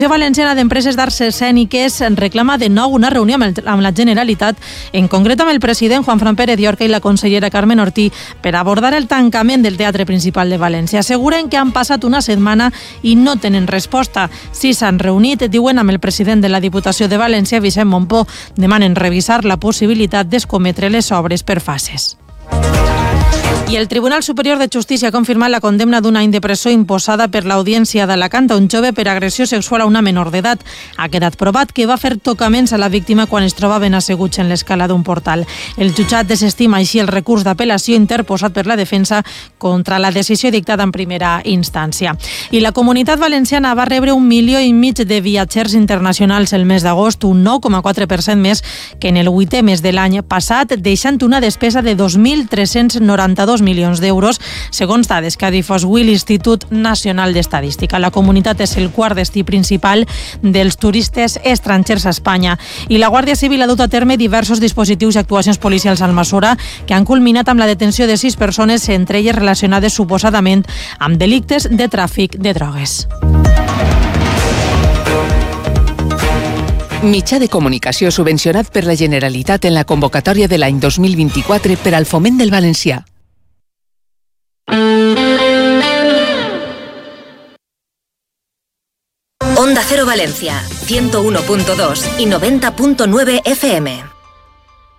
Valenciana d'Empreses d'Arts Escèniques reclama de nou una reunió amb la Generalitat, en concret amb el president Juanfran Pérez Llorca i la consellera Carmen Ortí, per abordar el tancament del Teatre Principal de València. Asseguren que han passat una setmana i no tenen resposta. Si s'han reunit, diuen, amb el president de la Diputació de València, Vicent Mompó, demanen revisar la possibilitat d'escometre les obres per fases. I el Tribunal Superior de Justícia ha confirmat la condemna d'un any de presó imposada per l'Audiència d'Alacant a un jove per agressió sexual a una menor d'edat. Ha quedat provat que va fer tocaments a la víctima quan es trobaven asseguts en l'escala d'un portal. El jutjat desestima així el recurs d'apel·lació interposat per la defensa contra la decisió dictada en primera instància. I la Comunitat Valenciana va rebre 1,5 milions de viatgers internacionals el mes d'agost, un 9,4% més que en el 8è mes de l'any passat, deixant una despesa de 2.392 milions d'euros, segons dades que ha difós avui l'Institut Nacional d'Estadística. La comunitat és el quart destí principal dels turistes estrangers a Espanya. I la Guàrdia Civil ha dut a terme diversos dispositius i actuacions policials al Masora que han culminat amb la detenció de 6 persones, entre elles relacionades suposadament amb delictes de tràfic de drogues. Mitjà de comunicació subvencionat per la Generalitat en la convocatòria de l'any 2024 per al foment del valencià. Onda Cero Valencia, 101.2 y 90.9 FM.